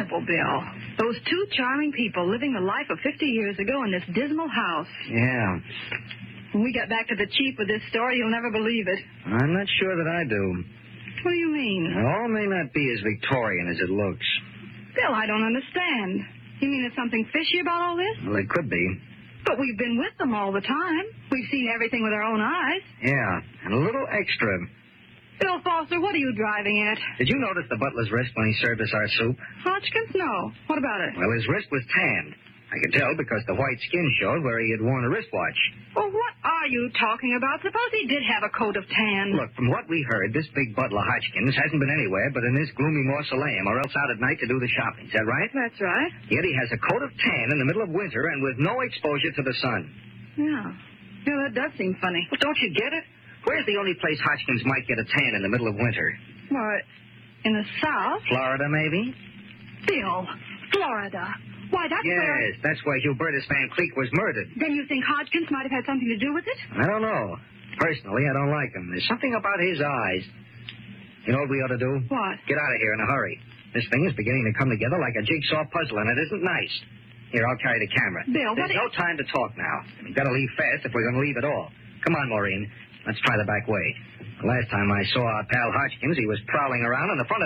terrible, Bill. Those two charming people living the life of 50 years ago in this dismal house. Yeah. When we get back to the chief with this story, you'll never believe it. I'm not sure that I do. What do you mean? All may not be as Victorian as it looks. Bill, I don't understand. You mean there's something fishy about all this? Well, it could be. But we've been with them all the time. We've seen everything with our own eyes. Yeah, and a little extra. Bill Foster, what are you driving at? Did you notice the butler's wrist when he served us our soup? Hodgkins? No. What about it? Well, his wrist was tanned. I could tell because the white skin showed where he had worn a wristwatch. Well, what are you talking about? Suppose he did have a coat of tan. Look, from what we heard, this big butler Hodgkins hasn't been anywhere but in this gloomy mausoleum or else out at night to do the shopping. Is that right? That's right. Yet he has a coat of tan in the middle of winter and with no exposure to the sun. Yeah. Yeah, that does seem funny. Well, don't you get it? Where's the only place Hodgkins might get a tan in the middle of winter? What? In the South? Florida, maybe? Bill, Florida. Why, that's where... Yes, that's where Hubertus Van Cleek was murdered. Then you think Hodgkins might have had something to do with it? I don't know. Personally, I don't like him. There's something about his eyes. You know what we ought to do? What? Get out of here in a hurry. This thing is beginning to come together like a jigsaw puzzle, and it isn't nice. Here, I'll carry the camera. Bill, There's no time to talk now. We've got to leave fast if we're going to leave at all. Come on, Maureen. Let's try the back way. The last time I saw our pal Hodgkins, he was prowling around in the front of